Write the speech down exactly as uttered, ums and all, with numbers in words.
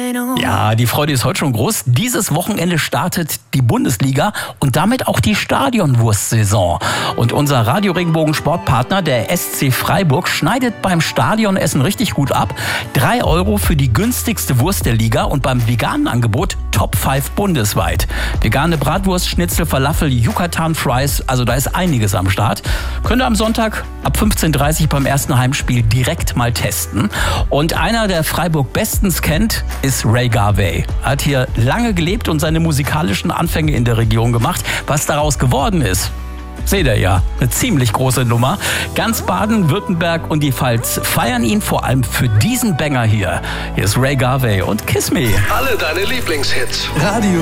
Ja, die Freude ist heute schon groß. Dieses Wochenende startet die Bundesliga und damit auch die Stadionwurstsaison. Und unser Radio Regenbogen Sportpartner, der S C Freiburg, schneidet beim Stadionessen richtig gut ab. Drei Euro für die günstigste Wurst der Liga und beim veganen Angebot Top fünf bundesweit. Vegane Bratwurst, Schnitzel, Falafel, Yucatan Fries, also da ist einiges am Start. Könnt ihr am Sonntag ab fünfzehn Uhr dreißig beim ersten Heimspiel direkt mal testen. Und einer, der Freiburg bestens kennt, ist Ray Garvey. Er hat hier lange gelebt und seine musikalischen Anfänge in der Region gemacht. Was daraus geworden ist, seht ihr ja, eine ziemlich große Nummer. Ganz Baden-Württemberg und die Pfalz feiern ihn vor allem für diesen Banger hier. Hier ist Ray Garvey und Kiss Me. Alle deine Lieblingshits. Radio